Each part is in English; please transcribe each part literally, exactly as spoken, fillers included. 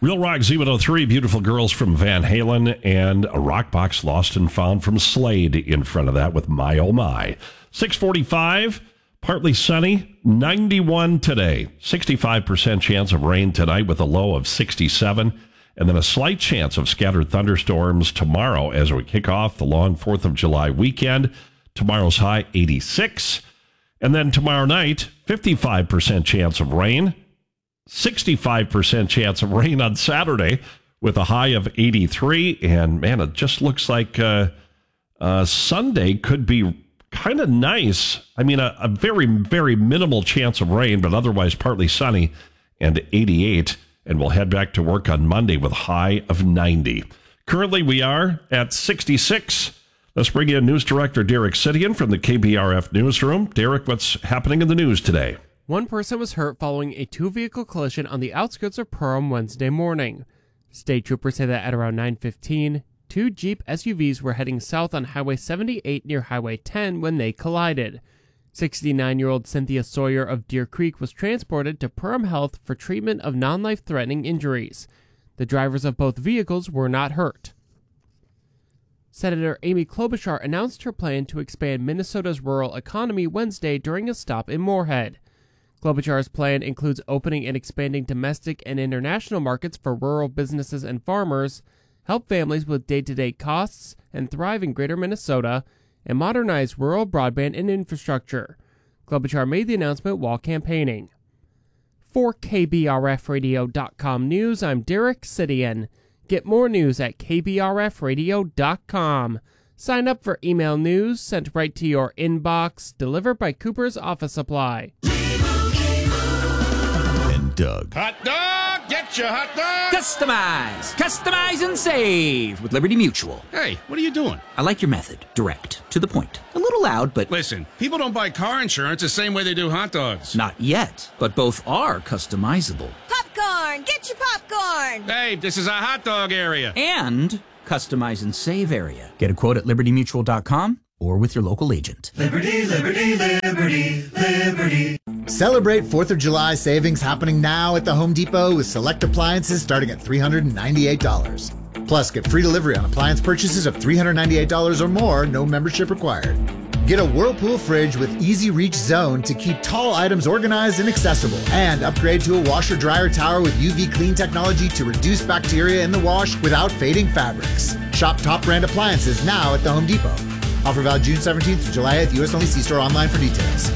Real Rock Z one oh three, Beautiful Girls from Van Halen, and a Rock Box Lost and Found from Slade in front of that with My Oh My. six forty-five, partly sunny, ninety-one today. sixty-five percent chance of rain tonight with a low of sixty-seven. And then a slight chance of scattered thunderstorms tomorrow as we kick off the long fourth of July weekend. Tomorrow's high, eighty-six. And then tomorrow night, fifty-five percent chance of rain. sixty-five percent chance of rain on Saturday with a high of eighty-three. And, man, it just looks like uh, uh, Sunday could be kind of nice. I mean, a, a very, very minimal chance of rain, but otherwise partly sunny and eighty-eight. And we'll head back to work on Monday with a high of ninety. Currently, we are at sixty-six. Let's bring in News Director Derek Sidian from the K B R F Newsroom. Derek, what's happening in the news today? One person was hurt following a two-vehicle collision on the outskirts of Perham Wednesday morning. State troopers say that at around nine fifteen, two Jeep S U Vs were heading south on Highway seventy-eight near Highway ten when they collided. sixty-nine-year-old Cynthia Sawyer of Deer Creek was transported to Perham Health for treatment of non-life-threatening injuries. The drivers of both vehicles were not hurt. Senator Amy Klobuchar announced her plan to expand Minnesota's rural economy Wednesday during a stop in Moorhead. Klobuchar's plan includes opening and expanding domestic and international markets for rural businesses and farmers, help families with day-to-day costs, and thrive in greater Minnesota, and modernize rural broadband and infrastructure. Klobuchar made the announcement while campaigning. For K B R F radio dot com News, I'm Derek Sidian. Get more news at K B R F radio dot com. Sign up for email news sent right to your inbox, delivered by Cooper's Office Supply. And Doug. Hot dog! Get your hot dog! Customize! Customize and save with Liberty Mutual. Hey, what are you doing? I like your method. Direct. To the point. A little loud, but... Listen, people don't buy car insurance the same way they do hot dogs. Not yet, but both are customizable. Popcorn! Get your popcorn! Hey, this is a hot dog area. And customize and save area. Get a quote at liberty mutual dot com or with your local agent. Liberty, liberty, liberty, liberty. Celebrate fourth of July savings happening now at the Home Depot with select appliances starting at three hundred ninety-eight dollars. Plus, get free delivery on appliance purchases of three hundred ninety-eight dollars or more, no membership required. Get a Whirlpool fridge with Easy Reach Zone to keep tall items organized and accessible. And upgrade to a washer-dryer tower with U V Clean technology to reduce bacteria in the wash without fading fabrics. Shop top brand appliances now at the Home Depot. Offer valid June seventeenth to July eighth, U S only. See store online for details.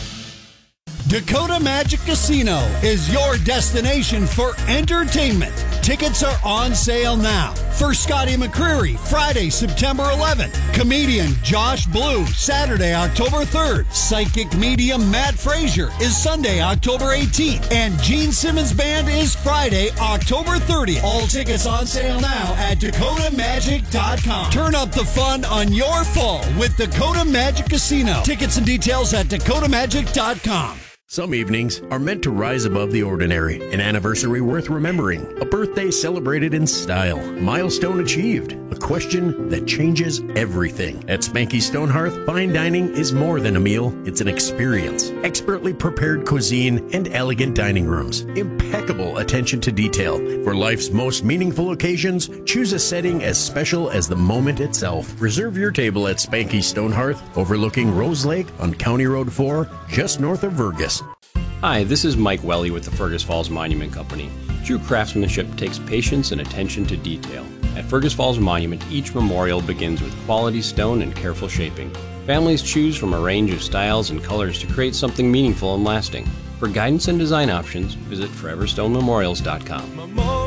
Dakota Magic Casino is your destination for entertainment. Tickets are on sale now. For Scotty McCreery, Friday, September eleventh. Comedian Josh Blue, Saturday, October third. Psychic medium Matt Frazier is Sunday, October eighteenth. And Gene Simmons Band is Friday, October thirtieth. All tickets on sale now at dakota magic dot com. Turn up the fun on your fall with Dakota Magic Casino. Tickets and details at dakota magic dot com. Some evenings are meant to rise above the ordinary. An anniversary worth remembering. A birthday celebrated in style. Milestone achieved. A question that changes everything. At Spanky Stonehearth, fine dining is more than a meal. It's an experience. Expertly prepared cuisine and elegant dining rooms. Impeccable attention to detail. For life's most meaningful occasions, choose a setting as special as the moment itself. Reserve your table at Spanky Stonehearth, overlooking Rose Lake on County Road four, just north of Vergas. Hi, this is Mike Welly with the Fergus Falls Monument Company. True craftsmanship takes patience and attention to detail. At Fergus Falls Monument, each memorial begins with quality stone and careful shaping. Families choose from a range of styles and colors to create something meaningful and lasting. For guidance and design options, visit forever stone memorials dot com.